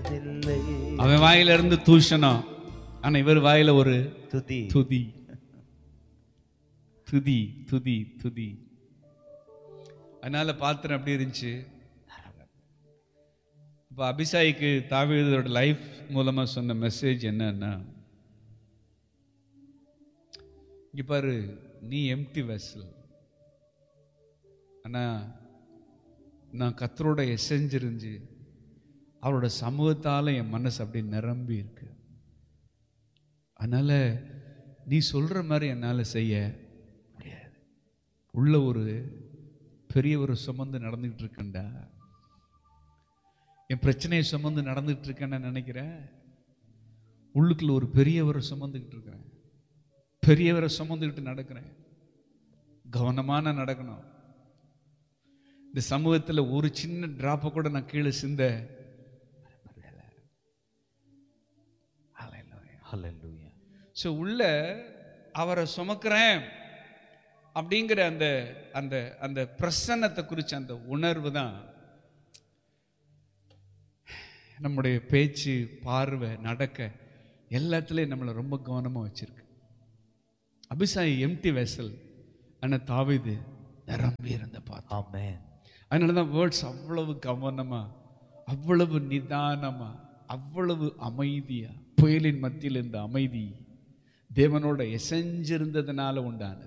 அவன் வாயில இருந்து தூஷணம், ஆனா இவர் வாயில ஒரு துதி. துதி துதி துதி துதி. அதனால பாத்திரம் அப்படி இருந்துச்சு. இப்போ அபிஷாய்க்கு தாவீதோட லைஃப் மூலமா சொன்ன மெசேஜ் என்னன்னா, இங்க பாரு, நீ எம்டி வெசல், ஆனா நான் கர்த்தரோட எசன்ஸ் இருந்து அவரோட சமூகத்தால என் மனசு அப்படி நிரம்பி இருக்கு. அதனால நீ சொல்ற மாதிரி என்னால செய்ய முடியாது. உள்ள ஒரு பெரிய ஒரு சுமந்து நடந்துகிட்டு இருக்கேன்டா, என் பிரச்சனையை சுமந்து நடந்துகிட்டு இருக்கேன்னு நினைக்கிறேன். உள்ளுக்குள்ள ஒரு பெரியவரை சுமந்துக்கிட்டு இருக்கிறேன், பெரியவரை சுமந்துக்கிட்டு நடக்கிறேன். கவனமான நடக்கணும். இந்த சமூகத்தில் ஒரு சின்ன டிராப்பை கூட நான் கீழே சிந்த ஸோ உள்ள அவரை சுமக்கிறேன் அப்படிங்கிற அந்த அந்த அந்த பிரசன்னத்தை குறித்த அந்த உணர்வு தான் நம்முடைய பேச்சு, பார்வை, நடக்க எல்லாத்துலேயும் நம்மளை ரொம்ப கவனமாக வச்சிருக்கு. அபிஷாய் எம்டி வெசல், ஆனால் தாவீது நிரம்பி இருந்த பார்த்தோம். ஆமென். அதனால தான் வேர்ட்ஸ் அவ்வளவு கவனமா, அவ்வளவு நிதானமா, அவ்வளவு அமைதியா, புயலின் மத்தியில் இருந்த அமைதி தேவனோட எசைஞ்சிருந்ததுனால உண்டானது.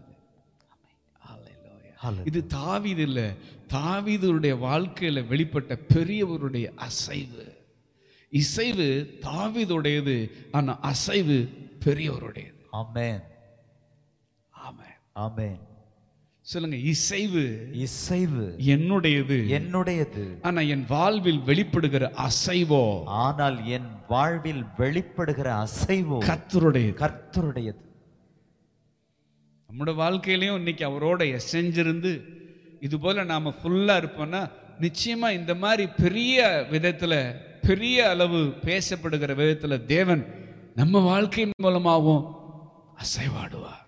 இது தாவீது இல்ல, தாவீதுடைய வாழ்க்கையில வெளிப்பட்ட பெரியவருடைய அசைவு. இசைவு தாவீதுடையது, ஆனா அசைவு பெரியவருடையது. ஆமென். ஆமென். ஆமென். சொல்லுங்க, இசைவு இசைவு என்னுடையது, என்னுடையது, ஆனா என் வாழ்வில் வெளிப்படுகிற அசைவோ, ஆனால் என் வாழ்வில் வெளிப்படுகிற அசைவோ கர்த்தருடையது. கர்த்தருடையது. நம்முடைய வாழ்க்கையிலையும் இன்னைக்கு அவரோட எசைஞ்சிருந்து இது போல நாம ஃபுல்லா இருப்போம்னா, நிச்சயமா இந்த மாதிரி பெரிய விதத்துல, பெரிய அளவு பேசப்படுகிற விதத்துல தேவன் நம்ம வாழ்க்கையின் மூலமாகவும் அசைவாடுவார்.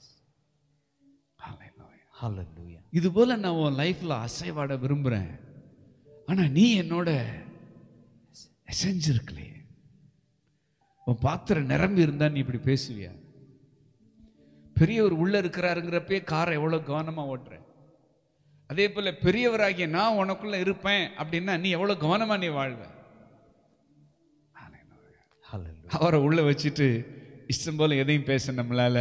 ஹல்லேலூயா. இது போல நான் உன் லைஃப்ல அசைவாட விரும்புறேன், ஆனா நீ என்னோட எசைஞ்சிருக்கலையே. உன் பாத்திரம் நிரம்பி இருந்தா நீ இப்படி பேசுவியா? பெரியவர் உள்ள இருக்கிறாருங்கிறப்பே காரை எவ்வளவு கவனமா ஓட்டுற. அதே போல பெரியவராகிய நான் உனக்குள்ள இருப்பேன் அப்படின்னா நீ எவ்வளவு கவனமா நீ வாழ்வ. அவரை உள்ள வச்சுட்டு இஷ்டம் போல எதையும் பேச நம்மளால.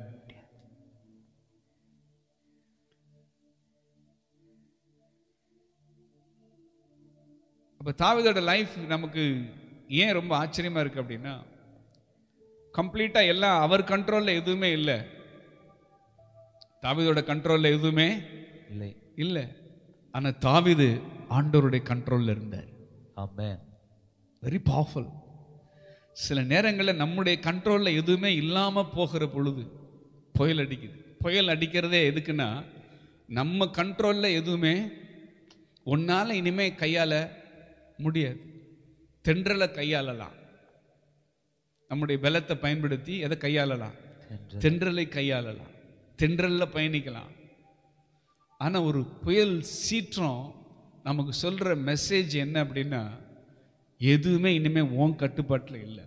அப்ப தாவீதோட லைஃப் நமக்கு ஏன் ரொம்ப ஆச்சரியமா இருக்கு அப்படின்னா, கம்ப்ளீட்டா எல்லாம் அவர் கண்ட்ரோல்ல எதுவுமே இல்லை. தாவீதோட கண்ட்ரோல்ல எதுவுமே இல்லை இல்லை, ஆனா தாவீது ஆண்டவருடைய கண்ட்ரோல்ல இருந்தார். ஆமென். Very powerful. சில நேரங்களில் நம்முடைய கண்ட்ரோல்ல எதுவுமே இல்லாம போகிற பொழுது புயல் அடிக்குது. புயல் அடிக்கிறதே எதுக்குன்னா, நம்ம கண்ட்ரோல்ல எதுவுமே ஒன்னால இனிமே கையாள முடியாது. தென்றலை கையாளலாம், நம்முடைய பலத்தை பயன்படுத்தி எதை கையாளலாம்? தென்றலை கையாளலாம், தென்றல்ல பயணிக்கலாம். ஆனா ஒரு புயல் சீற்றம் நமக்கு சொல்ற மெசேஜ் என்ன அப்படின்னா, எதுவுமே இனிமே உன் கட்டுப்பாட்டுல இல்லை.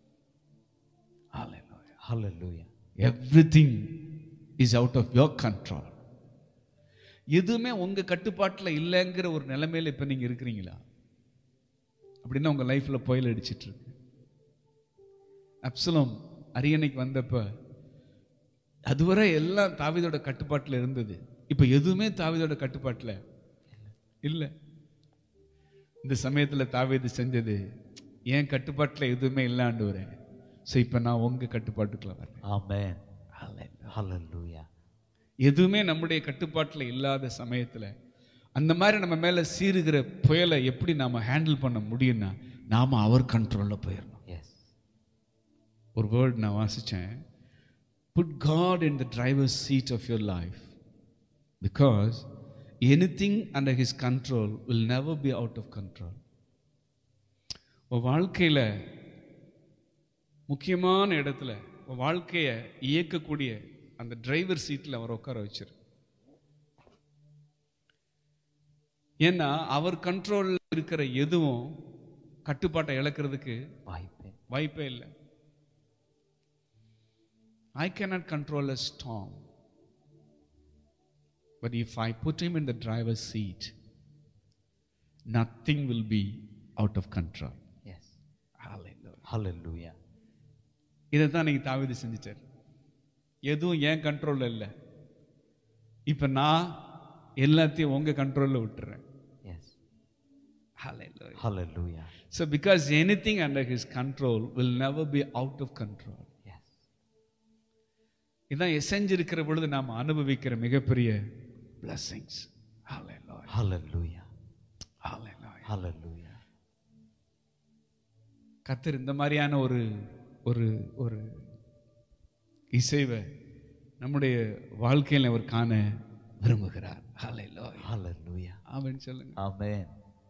ஹல்லேலூயா. Everything is out of your control. எதுவுமே உங்க கட்டுப்பாட்டுல இல்லைங்கிற ஒரு நிலைமையில இப்ப நீங்க இருக்கிறீங்களா? அப்படின்னா உங்க லைஃப்ல புயல் அடிச்சிட்டு இருக்கு. அப்சலோம் அரியணைக்கு வந்தப்ப அதுவரை எல்லாம் தாவீதோட கட்டுப்பாட்டுல இருந்தது. இப்ப எதுவுமே தாவீதோட கட்டுப்பாட்டுல இல்லை. இந்த சமயத்துல தாவீது செஞ்சது, என் கட்டுப்பாட்டுல எதுவுமே இல்லாண்டு, இப்ப நான் உங்க கட்டுப்பாட்டுக்குள்ள வரேன். ஆமென். ஹல்லேலூயா. எதுவுமே நம்முடைய கட்டுப்பாட்டுல இல்லாத சமயத்துல அந்த மாதிரி நம்ம மேல சீருகிற புயலை எப்படி நாம ஹேண்டில் பண்ண முடியும்னா, நாம அவர் கண்ட்ரோல்ல போயிடணும். ஒரு வேர்ட் நான் வாசிச்சேன், put God in the driver's seat of your life, because anything under his control will never be out of control. உன் வாழ்க்கையில முக்கியமான இடத்துல உன் வாழ்க்கையை இயக்கக்கூடிய அந்த டிரைவர் சீட்ல அவர் உட்கார வச்சிரு. ஏன்னா அவர் கண்ட்ரோல்ல இருக்கிற எதுவும் கட்டுப்பாட்டை இழக்கிறதுக்கு வாய்ப்பே வாய்ப்பே இல்லை. I cannot control a storm, but if I put him in the driver's seat, nothing will be out of control. Yes. Hallelujah. Hallelujah. இதைத்தான் நீங்க தாவீது செஞ்சிட்டார். எதுவும் என் கண்ட்ரோல்ல இல்லை, இப்ப நான் எல்லாத்தையும் உங்க கண்ட்ரோல்ல விட்டுறேன். Yes. Hallelujah. Hallelujah. So because anything under his control will never be out of control. Yes. இதான் எசைஞ்சிருக்கிற பொழுது நாம் அனுபவிக்கிற மிகப்பெரிய blessings. Hallelujah. Hallelujah. Hallelujah. Hallelujah. கர்த்தர் இந்த மாதிரியான ஒரு ஒரு ஒரு இசைவை நம்முடைய வாழ்க்கையில் அவர் காண விரும்புகிறார். Hallelujah. Hallelujah. ஆமென் சொல்லுங்க. Amen.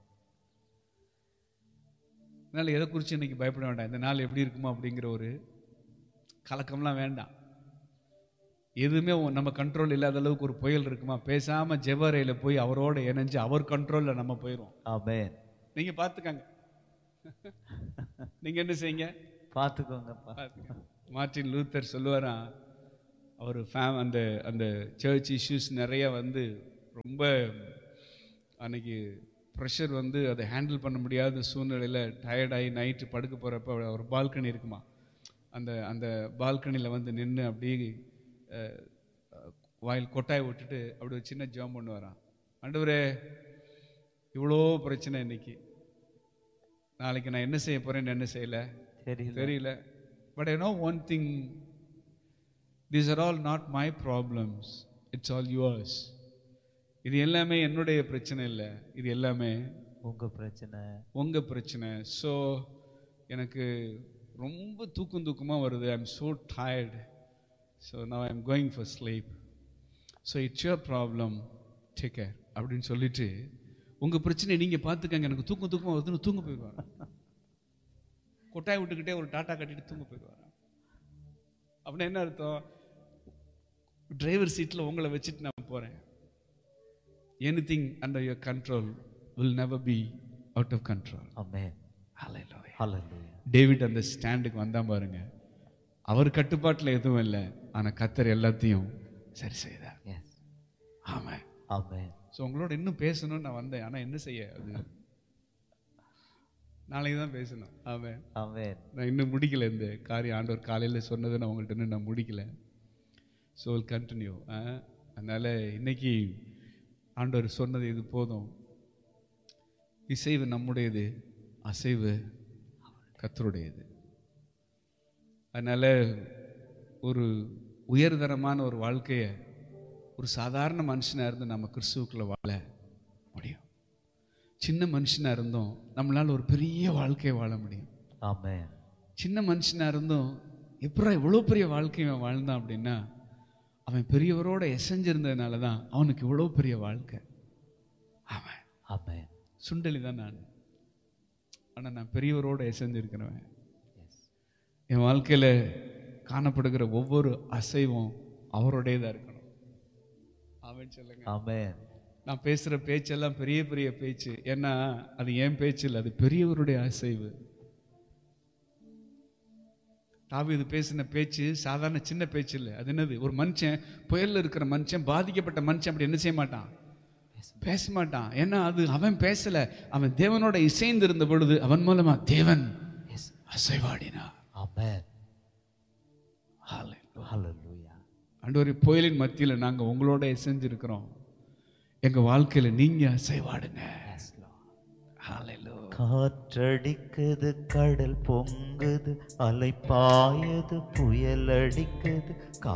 அதனால எதை குறித்து இன்னைக்கு பயப்பட வேண்டாம். இந்த நாள் எப்படி இருக்குமோ அப்படிங்கிற ஒரு கலக்கம்லாம் வேண்டாம். எதுவுமே நம்ம கண்ட்ரோல் இல்லாத அளவுக்கு ஒரு புயல் இருக்குமா, பேசாம ஜெபரையில போய் அவரோட இணைஞ்சு அவர் கண்ட்ரோல்ல நம்ம போயிடுவோம். Amen. நீங்க பார்த்துக்கங்க. நீங்க என்ன செய்யுங்க, பார்த்துக்கோங்கப்பா. மார்ட்டின் லூத்தர் சொல்லுவாராம், அவர் அந்த அந்த சர்ச் இஷ்யூஸ் நிறைய வந்து ரொம்ப அன்னைக்கு ப்ரெஷர் வந்து அதை ஹேண்டில் பண்ண முடியாத சூழ்நிலையில் டயர்டாகி நைட்டு படுக்க போகிறப்ப ஒரு பால்கனி இருக்குமா, அந்த அந்த பால்கனியில் வந்து நின்று அப்படியே வாயில் கொட்டாய் விட்டுட்டு அப்படி ஒரு சின்ன ஜாம் பண்ணுவாராம். ஆண்டவரே, இவ்வளோ பிரச்சனை இன்னைக்கு, நாளைக்கு நான் என்ன செய்ய போகிறேன்னு என்ன செய்யலை தெரியல. But I know one thing, these are all not my problems, it's all yours. இது எல்லாமே என்னுடைய பிரச்சனை இல்லை, இது எல்லாமே உங்க பிரச்சனை. ஸோ எனக்கு ரொம்ப தூக்கமாக வருது, I am so tired, so now I am going for sleep, so it's your problem, take care அப்படின்னு சொல்லிட்டு உங்க பிரச்சனையை நீங்க பார்த்துக்கங்க, எனக்கு தூக்கமாக வருதுன்னு தூங்க போயிடுவாங்க. கொட்டாய் விட்டுக்கிட்டே ஒரு டாட்டா கட்டிட்டு தூங்க போயிடுவாங்க. அப்படின்னா என்ன அர்த்தம், டிரைவர் சீட்டில் உங்களை வச்சுட்டு நான் போகிறேன். anything under your control will never be out of control. Amen. Hallelujah. Hallelujah. David அந்த ஸ்டாண்டுக்கு வந்தான் பாருங்க. அவர் கட்டுப்பாட்டில் எதுவும் இல்லை, ஆனால் கர்த்தர் எல்லாத்தையும் சரி செய்தார். Yes. ஆமாம். Amen. ஸோ உங்களோட இன்னும் பேசணும்னு நான் வந்தேன், ஆனால் என்ன செய்ய, அது நாளைக்கு தான் பேசணும். ஆமாம். Amen. நான் இன்னும் முடிக்கல, இந்த காரியம் ஆண்டவர் காலையில் சொன்னதை நான் உங்கள்கிட்ட இன்னும் நான் முடிக்கல. So will continue. அதனால் இன்னைக்கு ஆண்டவர் சொன்னது இது போதும். இசைவு நம்முடையது, அசைவு கர்த்தருடையது. அதனால் ஒரு உயர்தரமான ஒரு வாழ்க்கையை ஒரு சாதாரண மனுஷனாக இருந்து நம்ம கிறிஸ்துவுக்குள்ள வாழ முடியும். சின்ன மனுஷனாக இருந்தோம் நம்மளால் ஒரு பெரிய வாழ்க்கையை வாழ முடியும். Amen. சின்ன மனுஷனாக இருந்தோம் எப்படா இவ்வளோ பெரிய வாழ்க்கையை வாழ்ந்தான் அப்படின்னா, அவன் பெரியவரோட எசைஞ்சிருந்ததுனால தான் அவனுக்கு இவ்வளோ பெரிய வாழ்க்கை. அவன் Amen. சுண்டலி தான் நான், ஆனால் நான் பெரியவரோட எசைஞ்சிருக்கிறவன். என் வாழ்க்கையில் காணப்படுகிற ஒவ்வொரு அசைவும் அவருடையதாக இருக்கணும். அவன் சொல்லுங்க. Amen. நான் பேசுகிற பேச்செல்லாம் பெரிய பெரிய பேச்சு, ஏன்னா அது என் பேச்சு இல்லை, அது பெரியவருடைய அசைவு. தாவீது பேசின பேச்சு சாதாரண சின்ன பேச்சு இல்லை. அது என்னது, ஒரு மனுஷன் புயலில் இருக்கிற மனுஷன், பாதிக்கப்பட்ட மனுஷன் அப்படி என்ன செய்ய மாட்டான், பேச மாட்டான். ஏன்னா அது அவன் பேசல, அவன் தேவனோட இசைந்து இருந்த பொழுது அவன் மூலமா தேவன் அசைவாடினார். Amen. Hallelujah. ஆண்டவரே, புயலின் மத்தியில் நாங்கள் உங்களோட இசைஞ்சிருக்கிறோம், எங்க வாழ்க்கையில நீங்க அசைவாடுங்க. காற்றடிக்குது, கடல் பொங்குது, அலை பாயுது, புயல் அடிக்குது,